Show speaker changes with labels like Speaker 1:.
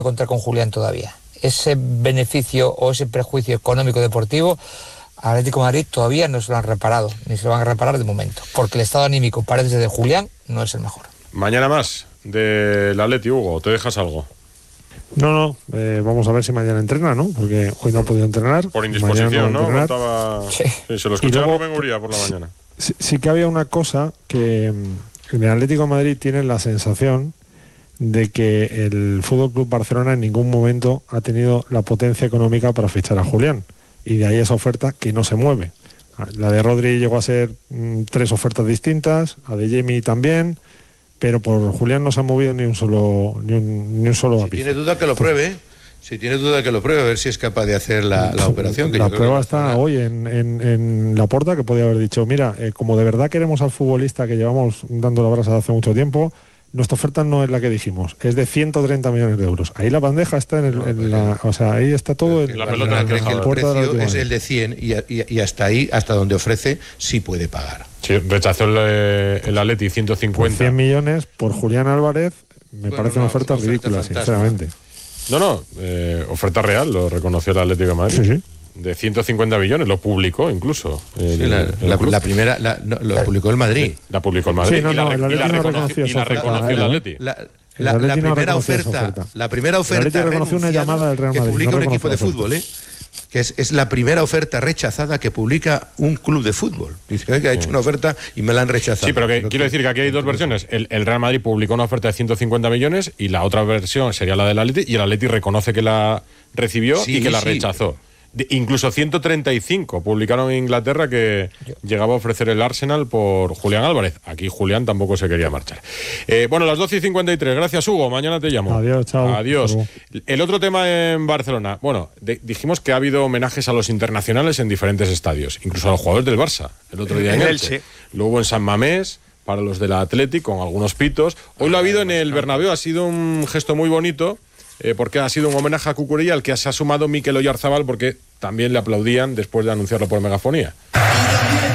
Speaker 1: contar con Julián todavía. Ese beneficio o ese prejuicio económico-deportivo, Atlético de Madrid todavía no se lo han reparado, ni se lo van a reparar de momento, porque el estado anímico, parece, de Julián no es el mejor.
Speaker 2: Mañana más del Atleti, Hugo, ¿te dejas algo?
Speaker 3: No, vamos a ver si mañana entrena, ¿no? Porque hoy no ha podido entrenar.
Speaker 2: Por indisposición, ¿no? Sí, se lo escuchaba Rubén Uría por la mañana.
Speaker 3: Sí que había una cosa que en el Atlético de Madrid tiene la sensación de que el Fútbol Club Barcelona en ningún momento ha tenido la potencia económica para fichar a Julián. Y de ahí esa oferta que no se mueve. La de Rodri llegó a ser 3 ofertas distintas, la de Jamie también, pero por Julián no se ha movido ni un solo ápice.
Speaker 4: Si tiene duda que lo pruebe, a ver si es capaz de hacer la operación. Que
Speaker 3: la prueba está hoy en Laporta, que podía haber dicho, mira, como de verdad queremos al futbolista que llevamos dando la brasa hace mucho tiempo, nuestra oferta no es la que dijimos, es de 130 millones de euros. Ahí la bandeja está o sea, ahí está todo.
Speaker 4: La pelota cree que el precio es el de 100 y hasta ahí, hasta donde ofrece, sí puede pagar.
Speaker 2: Sí, rechazó el Atleti 150.
Speaker 3: Por 100 millones por Julián Álvarez, me parece una oferta ridícula, sinceramente.
Speaker 2: No, oferta real, lo reconoció el Atlético de Madrid.
Speaker 3: Sí.
Speaker 2: De 150 millones, lo publicó incluso.
Speaker 4: La primera lo publicó el Madrid.
Speaker 2: La publicó el Madrid.
Speaker 3: Sí,
Speaker 2: y la reconoció el Atleti.
Speaker 4: La primera oferta
Speaker 3: reconoció una llamada del Real Madrid,
Speaker 4: que publica un equipo de fútbol, que es la primera oferta rechazada que publica un club de fútbol. Dice que ha hecho una oferta y me la han rechazado.
Speaker 2: Sí, pero quiero decir que aquí hay dos versiones. El Real Madrid publicó una oferta de 150 millones y la otra versión sería la del Atleti, y el Atleti reconoce que la recibió y que la rechazó. Incluso 135 publicaron en Inglaterra que llegaba a ofrecer el Arsenal por Julián Álvarez. Aquí Julián tampoco se quería marchar. Bueno, las 12:53. Gracias, Hugo. Mañana te llamo.
Speaker 3: Adiós, chao.
Speaker 2: Adiós. El otro tema en Barcelona. Bueno, dijimos que ha habido homenajes a los internacionales en diferentes estadios, incluso a los jugadores del Barça. El otro día en Elche. Lo hubo en San Mamés para los del Athletic con algunos pitos. Hoy lo ha habido en el Bernabéu. Ha sido un gesto muy bonito. Porque ha sido un homenaje a Cucurella al que se ha sumado Mikel Oyarzabal, porque también le aplaudían después de anunciarlo por megafonía.